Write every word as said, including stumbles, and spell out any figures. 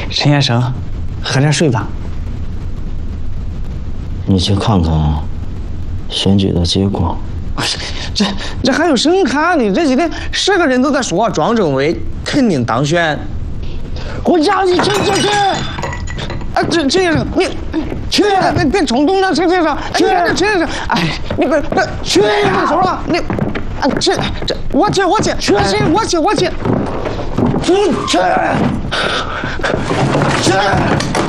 陈先生，喝点水吧。 你去看看选举的结果。 这这还有什么看的？这几天十个人都在说庄政委肯定当选。 我让你去就去。 啊，陈陈先生，你去，别别冲动了，陈先生。去，陈先生，哎，你别别去呀！说了，你啊，去，这我去，我去，去，我去，我去， 你去，去。